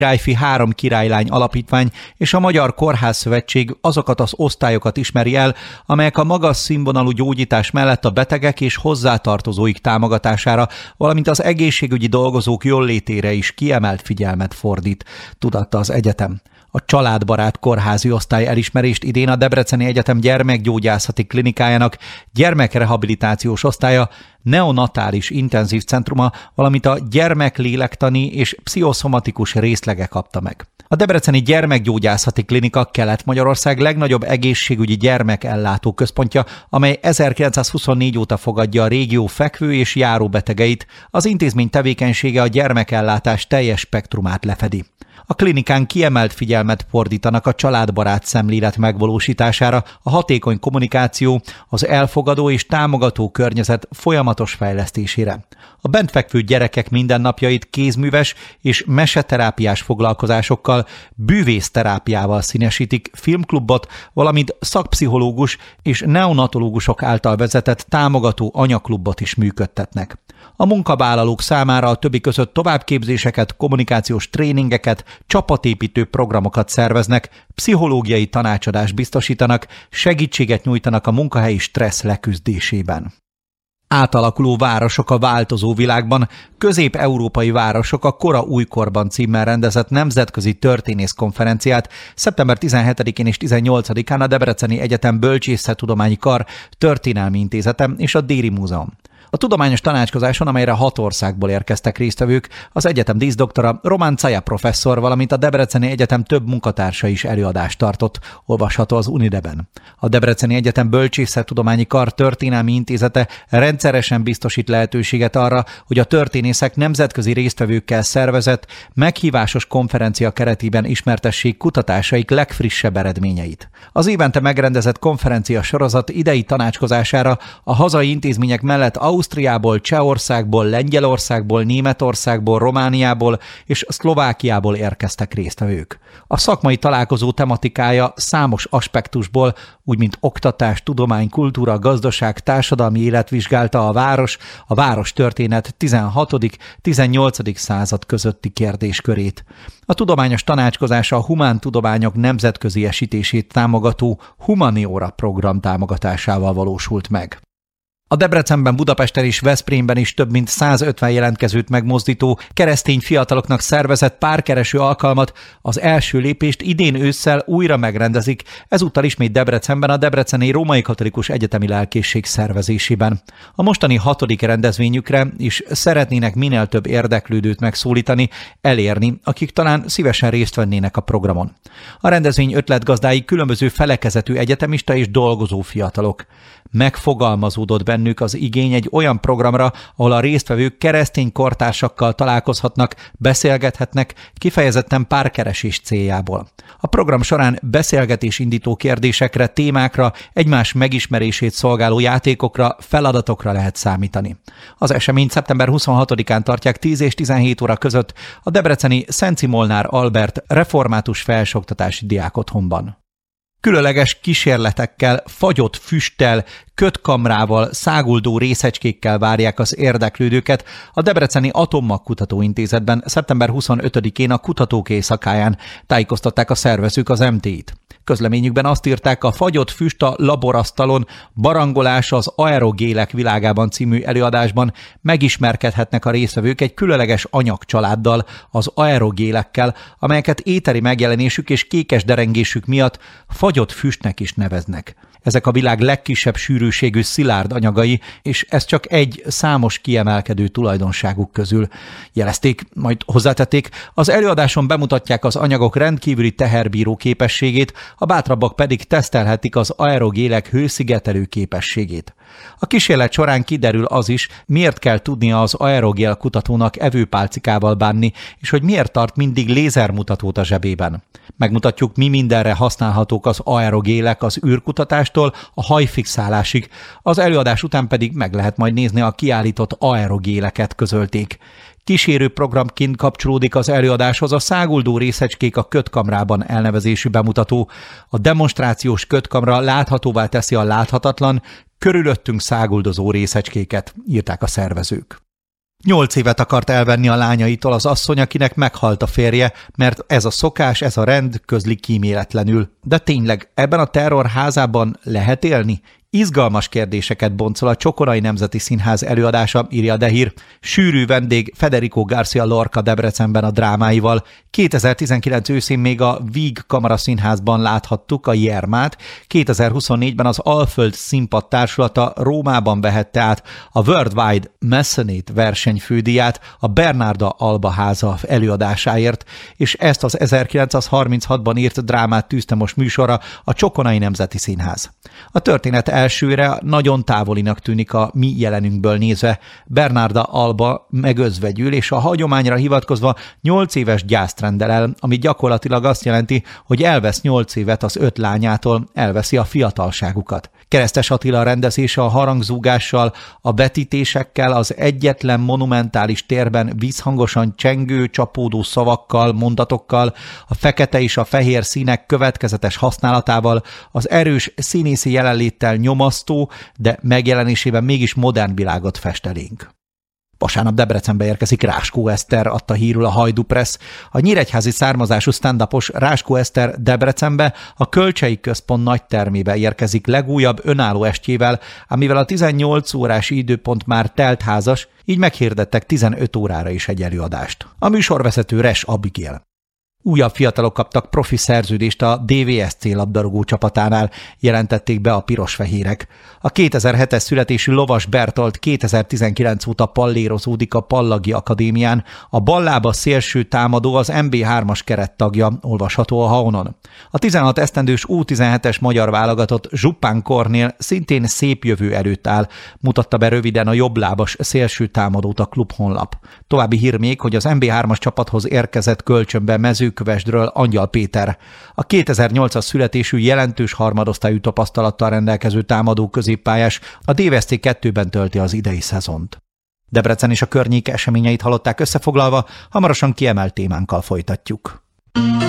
Királyfi 3 királylány alapítvány és a Magyar Kórházszövetség azokat az osztályokat ismeri el, amelyek a magas színvonalú gyógyítás mellett a betegek és hozzátartozóik támogatására, valamint az egészségügyi dolgozók jólétére is kiemelt figyelmet fordít, tudatta az egyetem. A családbarát kórházi osztály elismerést idén a Debreceni Egyetem gyermekgyógyászati klinikájának gyermekrehabilitációs osztálya, neonatális intenzív centruma, valamint a gyermeklélektani és pszichoszomatikus részlege kapta meg. A Debreceni Gyermekgyógyászati Klinika Kelet-Magyarország legnagyobb egészségügyi gyermekellátó központja, amely 1924 óta fogadja a régió fekvő és járóbetegeit. Az intézmény tevékenysége a gyermekellátás teljes spektrumát lefedi. A klinikán kiemelt figyelmet fordítanak a családbarát szemlélet megvalósítására, a hatékony kommunikáció, az elfogadó és támogató környezet folyamatos fejlesztésére. A bentfekvő gyerekek mindennapjait kézműves és meseterápiás foglalkozásokkal, bűvészterápiával színesítik, filmklubot, valamint szakpszichológus és neonatológusok által vezetett támogató anyaklubot is működtetnek. A munkavállalók számára a többi között továbbképzéseket, kommunikációs tréningeket, csapatépítő programokat szerveznek, pszichológiai tanácsadást biztosítanak, segítséget nyújtanak a munkahelyi stressz leküzdésében. Átalakuló városok a változó világban, közép-európai városok a Kora újkorban címmel rendezett nemzetközi történészkonferenciát szeptember 17-én és 18-án a Debreceni Egyetem Bölcsészettudományi Kar Történelmi Intézete és a Déri Múzeum. A tudományos tanácskozáson, amelyre 6 országból érkeztek résztvevők, az egyetem díszdoktora Román Caja professzor, valamint a Debreceni Egyetem több munkatársa is előadást tartott, olvasható az Unideben. A Debreceni Egyetem Bölcsészettudományi Kar Történelmi Intézete rendszeresen biztosít lehetőséget arra, hogy a történészek nemzetközi résztvevőkkel szervezett, meghívásos konferencia keretében ismertessék kutatásaik legfrissebb eredményeit. Az évente megrendezett konferencia sorozat idei tanácskozására a hazai intézmények mellett Ausztriából, Csehországból, Lengyelországból, Németországból, Romániából és Szlovákiából érkeztek résztvevők. A szakmai találkozó tematikája számos aspektusból, úgy mint oktatás, tudomány, kultúra, gazdaság, társadalmi élet vizsgálta a város történet 16.-18. század közötti kérdéskörét. A tudományos tanácskozás a humántudományok nemzetközi esítését támogató Humaniora program támogatásával valósult meg. A Debrecenben, Budapesten és Veszprémben is több mint 150 jelentkezőt megmozdító keresztény fiataloknak szervezett párkereső alkalmat, az első lépést idén ősszel újra megrendezik, ezúttal ismét Debrecenben a Debreceni Római Katolikus Egyetemi Lelkészség szervezésében. A mostani 6. rendezvényükre is szeretnének minél több érdeklődőt megszólítani, elérni, akik talán szívesen részt vennének a programon. A rendezvény ötletgazdái különböző felekezetű egyetemista és dolgozó fiatalok. Megfogalmazódott bennük az igény egy olyan programra, ahol a résztvevők keresztény kortársakkal találkozhatnak, beszélgethetnek, kifejezetten párkeresés céljából. A program során beszélgetésindító kérdésekre, témákra, egymás megismerését szolgáló játékokra, feladatokra lehet számítani. Az eseményt szeptember 26-án tartják 10 és 17 óra között a debreceni Szenci Molnár Albert református felsőoktatási diákotthonban. Különleges kísérletekkel, fagyott füsttel, kötkamrával, száguldó részecskékkel várják az érdeklődőket a Debreceni Atommag Kutatóintézetben szeptember 25-én a Kutatók Éjszakáján, tájékoztatták a szervezők az MT-t. Közleményükben azt írták, a fagyott füst a laborasztalon, barangolás az aerogélek világában című előadásban megismerkedhetnek a résztvevők egy különleges anyagcsaláddal, az aerogélekkel, amelyeket éteri megjelenésük és kékes derengésük miatt fagyott füstnek is neveznek. Ezek a világ legkisebb sűrűségű szilárd anyagai, és ez csak egy számos kiemelkedő tulajdonságuk közül. Jelezték, majd hozzátették, az előadáson bemutatják az anyagok rendkívüli teherbíró képességét, a bátrabbak pedig tesztelhetik az aerogélek hőszigetelő képességét. A kísérlet során kiderül az is, miért kell tudnia az aerogél kutatónak evőpálcikával bánni, és hogy miért tart mindig lézermutatót a zsebében. Megmutatjuk, mi mindenre használhatók az aerogélek az űrkutatástól a hajfixálásig, az előadás után pedig meg lehet majd nézni a kiállított aerogéleket, közölték. Kísérő programként kapcsolódik az előadáshoz a száguldó részecskék a kötkamrában elnevezésű bemutató. A demonstrációs kötkamra láthatóvá teszi a láthatatlan, körülöttünk száguldozó részecskéket, írták a szervezők. 8 évet akart elvenni a lányaitól az asszony, akinek meghalt a férje, mert ez a szokás, ez a rend, közli kíméletlenül. De tényleg ebben a terrorházában lehet élni? Izgalmas kérdéseket boncol a Csokonai Nemzeti Színház előadása, írja Dehír. Sűrű vendég Federico García Lorca Debrecenben a drámáival. 2019 őszén még a Víg Kamaraszínházban láthattuk a Jermát, 2024-ben az Alföld Színpad Társulata Rómában vehette át a Worldwide Mecenate versenyfődíját a Bernarda Alba háza előadásáért, és ezt az 1936-ban írt drámát tűzte most műsorra a Csokonai Nemzeti Színház. A történet elsőre nagyon távolinak tűnik a mi jelenünkből nézve. Bernarda Alba megözvegyül, és a hagyományra hivatkozva 8 éves gyászt rendel el, ami gyakorlatilag azt jelenti, hogy elvesz 8 évet az 5 lányától, elveszi a fiatalságukat. Keresztes Attila rendezése a harangzúgással, a vetítésekkel, az egyetlen monumentális térben vízhangosan csengő, csapódó szavakkal, mondatokkal, a fekete és a fehér színek következetes használatával, az erős színészi jelenléttel nyomasztó, de megjelenésében mégis modern világot fest elénk. Vasárnap Debrecenbe érkezik Ráskó Eszter, adta hírül a Hajdú Pressz. A nyíregyházi származású stand-upos Ráskó Eszter Debrecenbe, a Kölcsei Központ nagytermébe érkezik legújabb önálló estjével, amivel a 18 órás időpont már teltházas, így meghirdettek 15 órára is egy előadást. A műsorvezető Res Abigail. Újabb fiatalok kaptak profi szerződést a DVSC labdarúgó csapatánál, jelentették be a pirosfehérek. A 2007-es születésű Lovas Bertolt 2019 óta pallérozódik a Pallagi Akadémián, a ballába szélső támadó az MB3-as kerettagja, olvasható a Haonon. A 16 esztendős U17-es magyar válogatott Zsuppán Kornél szintén szép jövő előtt áll, mutatta be röviden a jobblábas szélső támadót a klub honlap. További hír még, hogy az MB3-as csapathoz érkezett kölcsönbe Mezőkövesdről Angyal Péter. A 2008-as születésű jelentős harmadosztályú tapasztalattal rendelkező támadó középpályás a DVSC 2-ben tölti az idei szezont. Debrecen és a környéke eseményeit hallották összefoglalva, hamarosan kiemelt témánkkal folytatjuk.